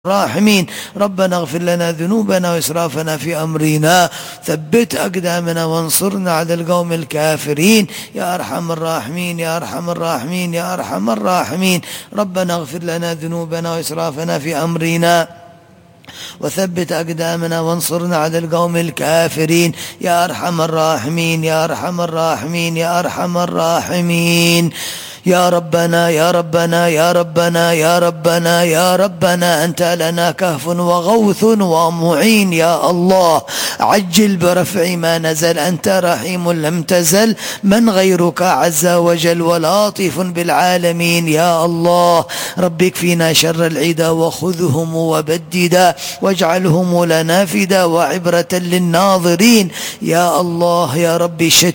الراحمين. ربنا اغفر لنا ذنوبنا وإسرافنا في أمرنا، ثبت أقدامنا وانصرنا على القوم الكافرين يا أرحم الراحمين يا أرحم الراحمين يا أرحم الراحمين. ربنا اغفر لنا ذنوبنا وإسرافنا في أمرنا وثبت أقدامنا وانصرنا على القوم الكافرين يا أرحم الراحمين يا أرحم الراحمين يا أرحم الراحمين. يا ربنا يا ربنا يا ربنا يا ربنا يا ربنا أنت لنا كهف وغوث ومعين يا الله، عجل برفع ما نزل، أنت رحيم لم تزل، من غيرك عز وجل ولطيف بالعالمين يا الله. رب اكفنا شر العدا وخذهم وبددا واجعلهم لنا فدا وعبرة للناظرين يا الله. يا رب